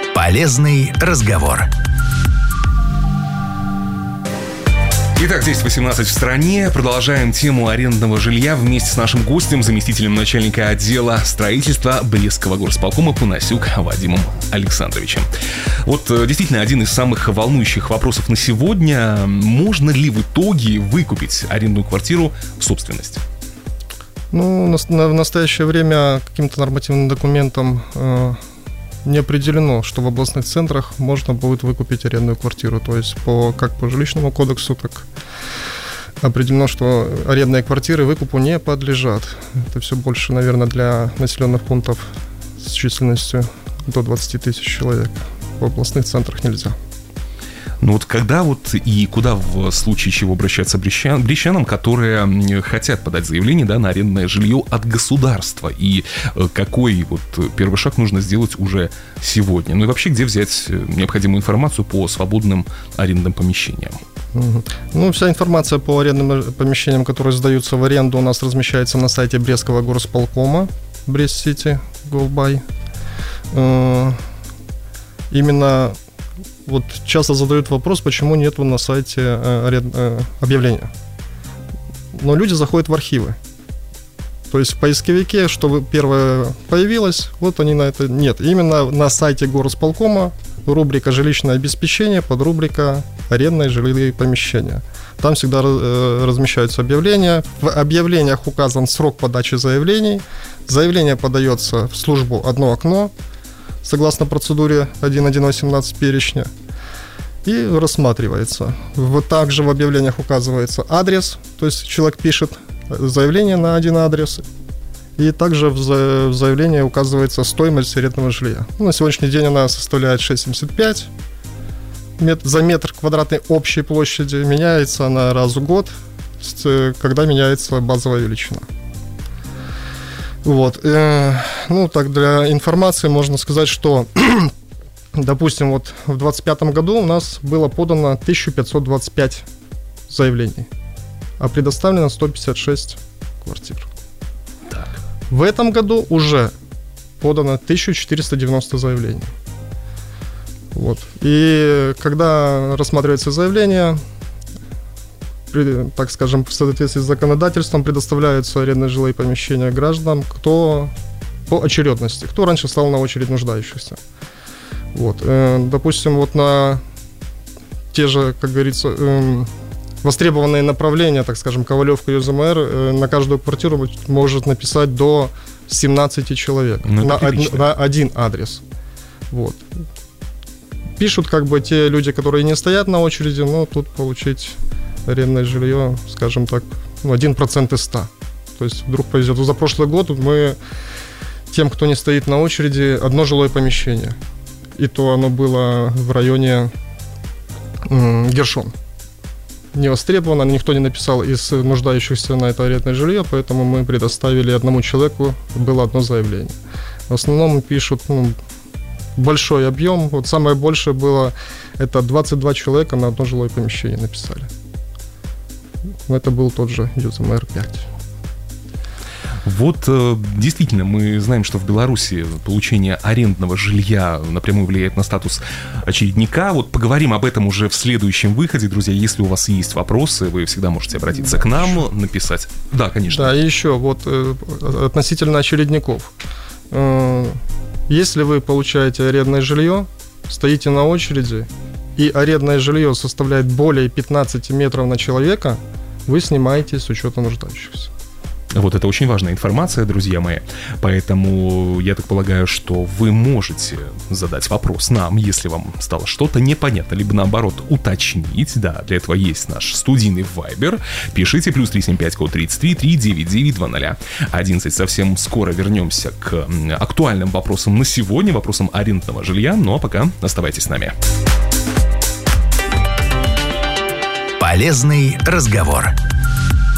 Полезный разговор. Итак, 10:18 в стране. Продолжаем тему арендного жилья вместе с нашим гостем, заместителем начальника отдела строительства Брестского горосполкома Панасюк Вадимом Александровичем. Вот действительно один из самых волнующих вопросов на сегодня. Можно ли в итоге выкупить арендную квартиру в собственность? Ну, в настоящее время каким-то нормативным документом не определено, что в областных центрах можно будет выкупить арендную квартиру. То есть как по жилищному кодексу, так определено, что арендные квартиры выкупу не подлежат. Это все больше, наверное, для населенных пунктов с численностью до 20 тысяч человек. В областных центрах нельзя. Ну вот когда вот и куда в случае чего обращаться брестчанам, которые хотят подать заявление, да, на арендное жилье от государства, и какой вот первый шаг нужно сделать уже сегодня? Ну и вообще, где взять необходимую информацию по свободным арендным помещениям? Ну, вся информация по арендным помещениям, которые сдаются в аренду, у нас размещается на сайте Брестского горосполкома, Брест-Сити, Голбай. Именно вот часто задают вопрос, почему нету на сайте объявления. Но люди заходят в архивы. То есть в поисковике, чтобы первое появилось, вот они на это... Нет, именно на сайте горосполкома рубрика «Жилищное обеспечение», подрубрика «Арендные жилые помещения». Там всегда размещаются объявления. В объявлениях указан срок подачи заявлений. Заявление подается в службу «Одно окно», согласно процедуре 1.1.18 перечня, и рассматривается. Также в объявлениях указывается адрес, то есть человек пишет заявление на один адрес, и также в заявлении указывается стоимость арендного жилья. На сегодняшний день она составляет 6,75 за метр квадратный общей площади, меняется она раз в год, когда меняется базовая величина. Вот. Ну, так, для информации можно сказать, что, допустим, вот в 2025 году у нас было подано 1525 заявлений, а предоставлено 156 квартир. Так. В этом году уже подано 1490 заявлений. Вот. И когда рассматривается заявление, так скажем, в соответствии с законодательством предоставляются арендные жилые помещения гражданам, кто по очередности, кто раньше стал на очередь нуждающихся. Вот. Допустим, вот на те же, как говорится, востребованные направления, так скажем, Ковалевка и ЮЗМР, на каждую квартиру может написать до 17 человек на один адрес. Вот. Пишут как бы те люди, которые не стоят на очереди, но тут получить арендное жилье, скажем так, 1% из 100. То есть вдруг повезет. За прошлый год мы тем, кто не стоит на очереди, одно жилое помещение. И то оно было в районе Гершон. Не востребовано, никто не написал из нуждающихся на это арендное жилье, поэтому мы предоставили одному человеку, было одно заявление. В основном пишут большой объем. Вот самое большее было, это 22 человека на одно жилое помещение написали. Это был тот же ЮЗМР-5. Вот действительно, мы знаем, что в Беларуси получение арендного жилья напрямую влияет на статус очередника. Вот поговорим об этом уже в следующем выходе. Друзья, если у вас есть вопросы, вы всегда можете обратиться к нам, написать. Да, конечно. Да, и еще вот относительно очередников. Если вы получаете арендное жилье, стоите на очереди, и арендное жилье составляет более 15 метров на человека, вы снимаете с учета нуждающихся. Вот это очень важная информация, друзья мои. Поэтому я так полагаю, что вы можете задать вопрос нам, если вам стало что-то непонятно, либо наоборот уточнить. Да, для этого есть наш студийный Viber. Пишите +375 код 33 399 20. 11. Совсем скоро вернемся к актуальным вопросам на сегодня, вопросам арендного жилья. Ну а пока оставайтесь с нами. Полезный разговор.